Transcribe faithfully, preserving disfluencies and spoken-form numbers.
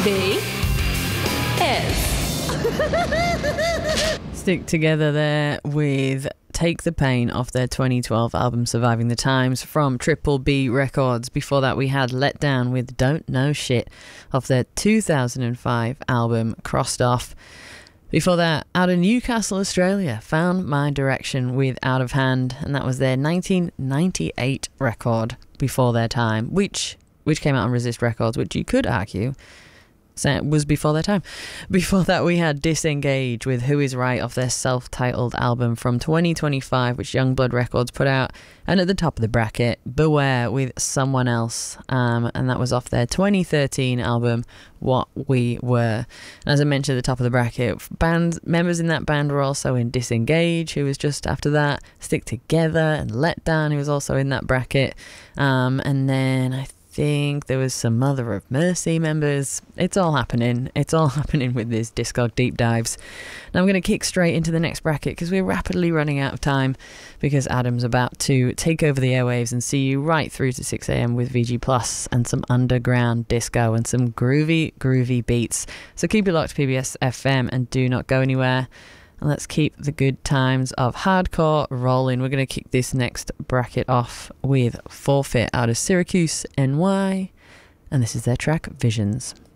B S. Stick Together there with Take the Pain off their twenty twelve album Surviving the Times from Triple B Records. Before that we had Let Down with Don't Know Shit off their two thousand five album Crossed Off. Before that, out of Newcastle, Australia, Found My Direction with Out of Hand, and that was their nineteen ninety-eight record Before Their Time, which which came out on Resist Records, which you could argue so it was before their time. Before that we had Disengage with Who Is Right off their self-titled album from twenty twenty-five, which Youngblood Records put out. And at the top of the bracket, Beware with Someone Else, um, and that was off their twenty thirteen album What We Were. And as I mentioned at the top of the bracket, band members in that band were also in Disengage, who was just after that, Stick Together, and Let Down, who was also in that bracket. Um, and then I think there was some Mother of Mercy members. It's all happening. It's all happening with these Discog deep dives. Now I'm going to kick straight into the next bracket because we're rapidly running out of time, because Adam's about to take over the airwaves and see you right through to six a.m. with V G Plus and some underground disco and some groovy, groovy beats. So keep it locked to P B S F M and do not go anywhere. And let's keep the good times of hardcore rolling. We're going to kick this next bracket off with Forfeit out of Syracuse, N Y. And this is their track, Visions.